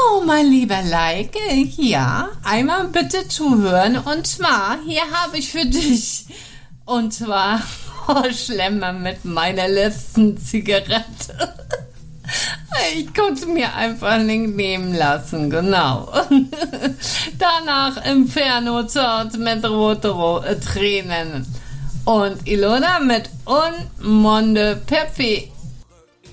So, mein lieber Like, ja, einmal bitte zuhören. Und zwar, hier habe ich für dich, und zwar, Schlemmer mit meiner letzten Zigarette. Ich konnte mir einfach nicht nehmen lassen, genau. Danach Inferno Zort mit rote Tränen. Und Ilona mit Un Monde Perfect.